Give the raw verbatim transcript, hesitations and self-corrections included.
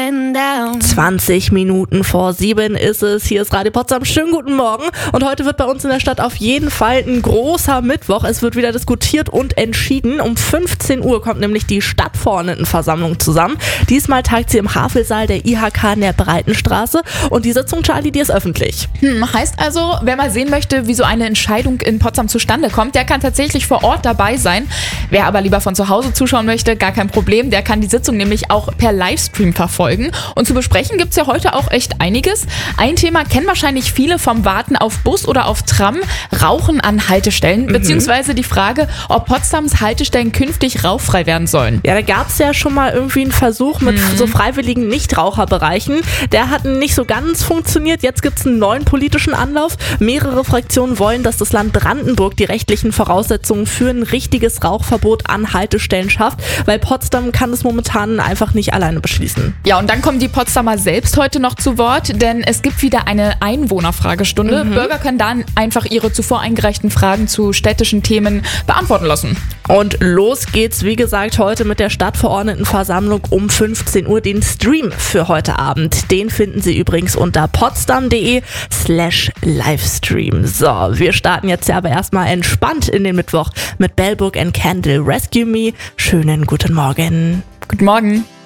going down. zwanzig Minuten vor sieben ist es. Hier ist Radio Potsdam. Schönen guten Morgen. Und heute wird bei uns in der Stadt auf jeden Fall ein großer Mittwoch. Es wird wieder diskutiert und entschieden. Um fünfzehn Uhr kommt nämlich die Stadtverordnetenversammlung zusammen. Diesmal tagt sie im Havelsaal der I H K in der Breitenstraße. Und die Sitzung, Charlie, die ist öffentlich. Hm, heißt also, wer mal sehen möchte, wie so eine Entscheidung in Potsdam zustande kommt, der kann tatsächlich vor Ort dabei sein. Wer aber lieber von zu Hause zuschauen möchte, gar kein Problem. Der kann die Sitzung nämlich auch per Livestream verfolgen. Und zu besprechen gibt es ja heute auch echt einiges. Ein Thema kennen wahrscheinlich viele vom Warten auf Bus oder auf Tram: Rauchen an Haltestellen, mhm. beziehungsweise die Frage, ob Potsdams Haltestellen künftig rauchfrei werden sollen. Ja, da gab es ja schon mal irgendwie einen Versuch mit mhm. so freiwilligen Nichtraucherbereichen. Der hat nicht so ganz funktioniert. Jetzt gibt es einen neuen politischen Anlauf. Mehrere Fraktionen wollen, dass das Land Brandenburg die rechtlichen Voraussetzungen für ein richtiges Rauchverbot an Haltestellen schafft, weil Potsdam kann es momentan einfach nicht alleine beschließen. Ja, und dann kommen die Potsdamer selbst heute noch zu Wort, denn es gibt wieder eine Einwohnerfragestunde. Mhm. Bürger können dann einfach ihre zuvor eingereichten Fragen zu städtischen Themen beantworten lassen. Und los geht's, wie gesagt, heute mit der Stadtverordnetenversammlung um fünfzehn Uhr. Den Stream für heute Abend, den finden Sie übrigens unter potsdam.de slash Livestream. So, wir starten jetzt ja aber erstmal entspannt in den Mittwoch mit Bell Book and Candle Rescue Me. Schönen guten Morgen. Guten Morgen.